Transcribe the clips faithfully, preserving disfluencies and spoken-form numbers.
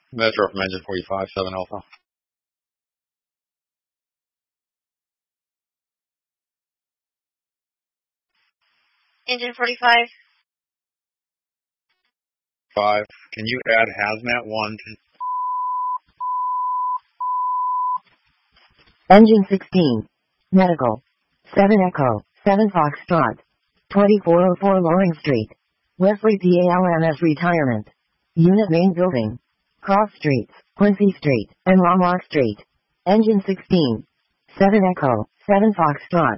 Metro from engine forty-five, seven Alpha. Engine forty-five. Five. Can you add Hazmat one to... Engine sixteen. Medical. seven Echo, seven Foxtrot. twenty-four oh four Loring Street. Wesley P A L M S Retirement. Unit Main Building. Cross Streets, Quincy Street, and Lamarck Street. Engine sixteen. seven Echo, seven Foxtrot.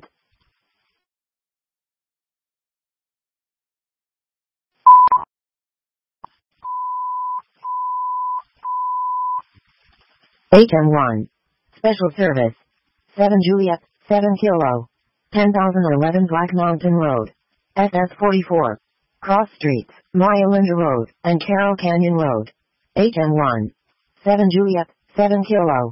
H M one. Special Service. seven Juliet, seven Kilo. ten thousand eleven Black Mountain Road. S S forty-four. Cross Streets, Maya Linda Road, and Carroll Canyon Road. H M one. seven Juliet, seven Kilo.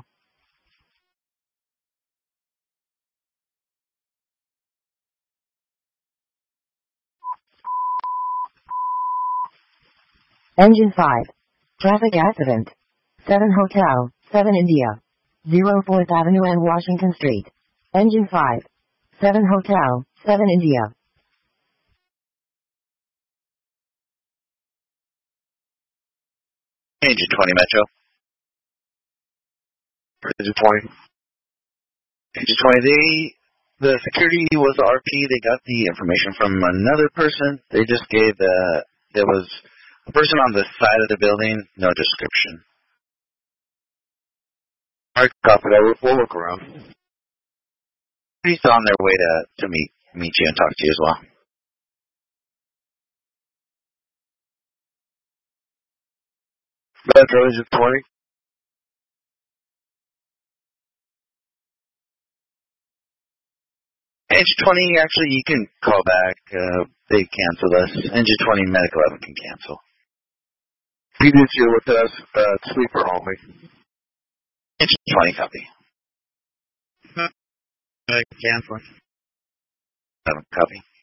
Engine five. Traffic accident. seven Hotel, seven India. zero fourth Avenue and Washington Street. Engine five. seven Hotel, seven India. Engine twenty Metro. Engine twenty. Engine twenty, they, the security was the R P. They got the information from another person. They just gave the, there was a person on the side of the building, no description. Alright, copy that. We'll look around. He's on their way to, to meet, meet you and talk to you as well. Metro Engine twenty. Engine twenty, actually, you can call back. Uh, they canceled us. Engine twenty, Medical eleven can cancel. P D C with us, uh, sleeper only. Engine twenty, copy. Cancel. eleven, copy.